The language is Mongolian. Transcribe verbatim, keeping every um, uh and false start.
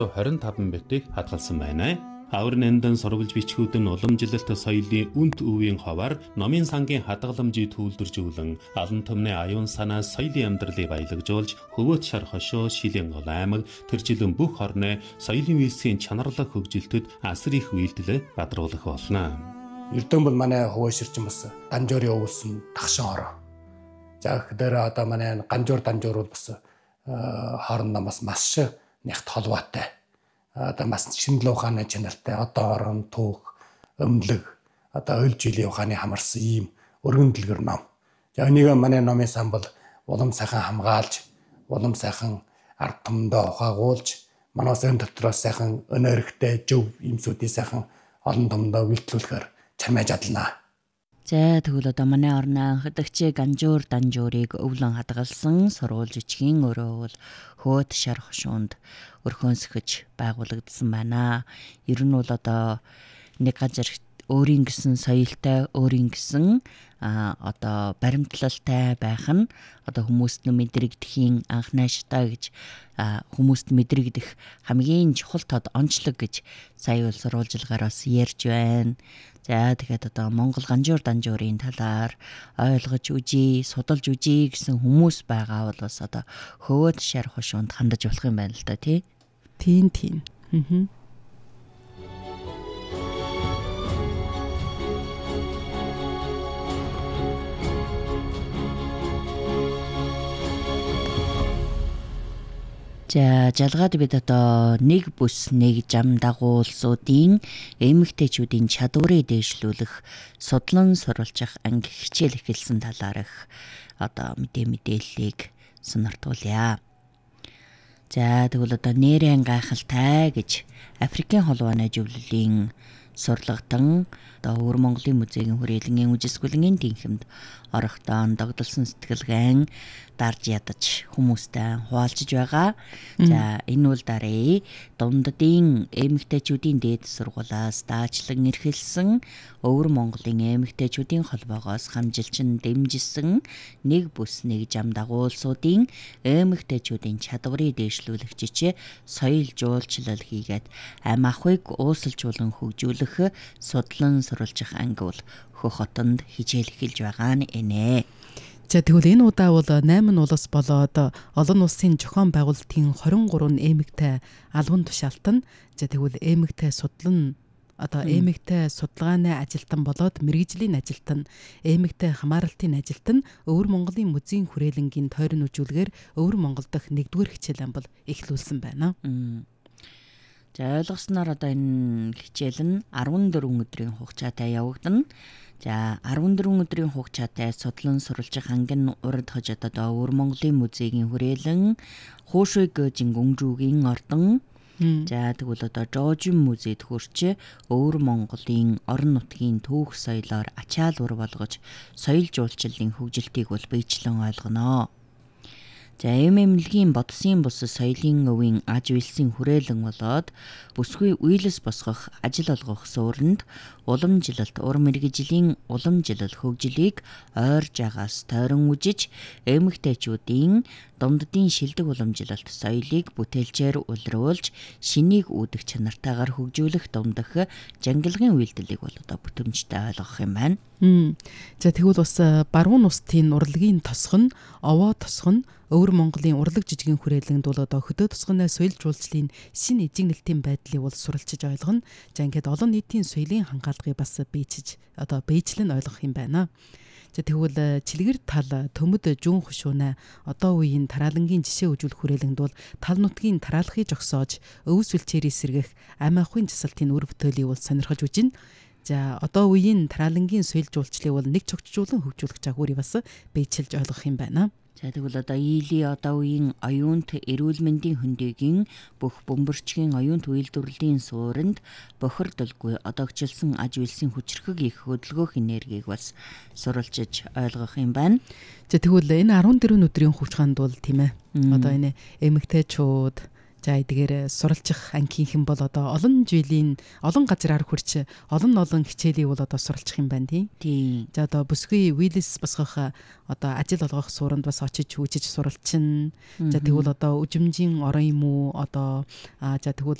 twenty five битийг хадгалсан байна. Авар нэндан сурвалж бичгүүд нь уламжлалт соёлын үнт өвийн хаваар номын сангийн хадгаламжийг төлөвлөжүүлэн алан түмний аюун санаа соёлын амьдралыг баялагжуулж хөвөөт шар хошоо шилэн гол аймаг төрчлөн бүх орны соёлын үйлсийн чанарлах хөгжилтөд асар их үйлдэл бадруулах болно. Эрдэнэ бол манай хөвөө ширчин бас Данжуурын өвсөн тагшин ороо. За тэгэхээр одоо манай Ганжуур Данжуур бол бас хоорондоо бас маш нэгт холбоотой. Одоо маш шинэлэн ухааны чанартай одоо орон түүх өмлөг одоо ойл жилийн ухааны хамарсан ийм өргөн дэлгэр ном. За энийг манай номын сан бол улам сайхан хамгаалж, улам сайхан ард түмэндээ ухаагуулж, манай сан дотроос сайхан өнөөрхтэй зөв юмсуудыг сайхан олон түмэндээ үйлдвэрлэхээр чармайж чадлаа. За тэгвэл одоо манай орны анхдагч Ганжуур Данжуурыг өвлөн хадгалсан сурвалж бичгийн өрөө бол хөөт шар хошуунд өрхөөнсгөж байгуулагдсан байна. Ер нь бол одоо нэг газар өөрийн гэсэн соёлтой, өөрийн гэсэн а одоо баримтлалтай байх нь одоо хүмүүст нь мэдрэгдэхийн анх найштай гэж хүмүүст мэдрэгдэх хамгийн чухал тод онцлог гэж сая бол сурвалжилгаараас ярьж байна. За тэгээд одоо Монгол Ганжуур Данжуурын талаар ойлгож үжий, судалж үжий гэсэн хүмүүс байгаа бол бас одоо хөвөөт шар хошуунд хандаж болох юм байна л да тий. Тийм тийм. Аа. За жалгаад бид одоо нэг бүс нэг зам дагуулсуудын эмэгтэйчүүдийн чадварыг дээшлүүлэх судлан сурвалжих анги хичээл эхэлсэн талаарх одоо мэдээ мэдээллийг сониртуулъя. За тэгвэл одоо нэрэн гайхалтай гэж Африкийн холбооны зөвлөлийн сурлагтан одоо Өвөр Монголын музейн хүрээлэнгийн үжисгүлэнгийн тэнхимд орохдоо догдолсон сэтгэлгэн дарж ядаж хүмүүстэй хуваалцж байгаа. За энэ үл дарыг дунддын эмэгтэйчүүдийн дээд сургуулиас даачлан эрхэлсэн Өвөр Монголын эмэгтэйчүүдийн холбоогоос хамжилчин дэмжсэн нэг бүс нэг зам дагуулсуудын эмэгтэйчүүдийн чадварыг дээшлүүлэх жишээ соёл жуулчлал хийгээд ам ахуйг уусалжуулан хөгжүүлэх судлан сурвалжих анги бол Хөх хотонд хичээл эхэлж байгаа нь энэ. За тэгвэл энэ удаа бол найман улс болоод олон улсын зохион байгуулалтын twenty three эмэгтэй албан тушаалтан за тэгвэл эмэгтэй судлан одоо эмэгтэй судалгааны ажилтан болоод мэргэжлийн ажилтан эмэгтэй хамааралтын ажилтан Өвөр Монголын музейн хүрээлэнгийн тойрон үзүүлгээр Өвөр Монгол дахь нэгдүгээр хичээл ам бол эхлүүлсэн байна. За ойлгосноор одоо энэ хичээл нь fourteen өдрийн хугацаатай явагдана. За fourteen өдрийн хугацаатай судлан сурвалжих анги нь урд хожид одоо Өвөр Монголын музейн хүрээлэн Хуушуйг жингүнжүүгийн ордон за тэгвэл одоо Жожин музейд хөрч Өвөр Монголын орон нутгийн түүх соёлоор ачаал ур болгож соёл жуулчлалын хөгжилтийг бол биечлэн ойлгоно. За эм эмнэлгийн бодсон бус соёлын өвийн аж үйлсийн хүрээлэн болоод бүсгүй үйлс босгох ажил олгох суурьнд уламжлалт ур мэргэжлийн уламжлал хөгжлийг ойрж агаас тойрон үжиж эмэгтэйчүүдийн дунддын шилдэг уламжлалт соёлыг бүтээлчээр улруулж шинийг үүдэх чанартаагаар хөгжүүлэх дундах жангилгын үйлдэлийг бол одоо бүтэмжтэй ойлгох юм байна. За тэгвэл бас баруун устын урлагийн тосгон, овоо тосгон Өвөр Монголын урлаг жижигэн хүрээлэнд бол одоо хөдөө тусганы соёл жуулчлалын шинэ эзэгнэлтийн байдлыг бол суралцж ойлгоно. За ингээд олон нийтийн соёлын хангаалгыг бас бийчиж одоо бийжлэн ойлгох юм байна. За тэгвэл чилгэр тал төмөд жүн хушуунаа одоо үеийн тараалангийн жишээ үзүүлэх хүрээлэнд бол тал нутгийн тараалахыг жогсоож өвс үлчээрийг сэргэх ам ахуйн засалтын үр бүтээлийг бол сонирхож үжин. За одоо үеийн тараалангийн соёл жуулчлалыг бол нэг чогтжуулан хөгжүүлэх загварыг бас бийчилж ойлгох юм байна. За тэгвэл одоо ийли одоо үеийн оюунт эрүүл мэндийн хөндийгийн бүх бөмбөрчгийн оюунт үйлдвэрлэлийн суурьнд бохирдолгүй одоогчлсон аж үйлсийн хүчрхэг их хөдөлгөөх энергийг бас сурвалжиж ойлгох юм байна. За тэгвэл энэ fourteen өдрийн хугацаанд бол тийм ээ. Одоо энэ эмэгтэйчүүд За эдгээр суралцах ангийнхэн бол одоо олон жилийн олон газраар хурч олон олон хичээлийг бол одоо суралцах юм байна тийм. Тийм. За одоо бүсгүй Виллис босгох одоо ажил олгох сууранд бас очиж хүчиж суралцсан. За тэгвэл одоо үжимжийн орон юм уу одоо за тэгвэл